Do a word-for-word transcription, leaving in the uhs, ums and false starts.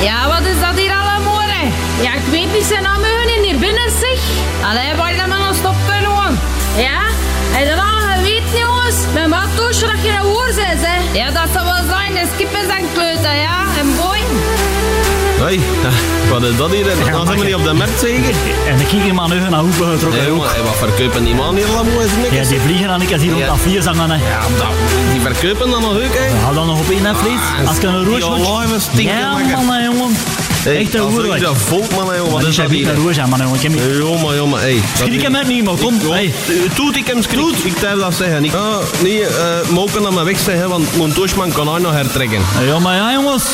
Ja, wat is dat hier allemaal, hè? Ja, ik weet niet zijn naam in hier binnen, zeg. Allee, waar dat men ons stopt kunnen gewoon. Ja? En dan al geweten, jongens, mijn maattoosje dat je een woord bent, hè? Ja, dat zal wel zijn. De skippen zijn kleuten, ja? En boy. Hoi, wat is dat hier? Dan zijn we niet op de markt, zeker? En ik ging hier maar nu naar hoeven getrokken. Nee, jongen, wat verkopen die man hier allemaal? Ja, die vliegen dan ik als hier op dat vier zangen, hè. Ja, dat, die verkopen dan nog ook, hè? Ja, dan nog op één, hè, vlees. Als ik een roos moet... Ja, man, hè, jongen. Hey, echt een hoer. Dat volk, man, hè, wat is dat hier? Een roos, man, jongen. Jongen, jongen, hé. Schrik hem net niet, man. Kom, hé. Toet, ik hem schrik. Ik durf dat zeggen. Ik, ah, nee, uh, mogen dat maar weg zeggen, want mijn toosman kan hij nog hertrekken. Ja, maar ja, jongens.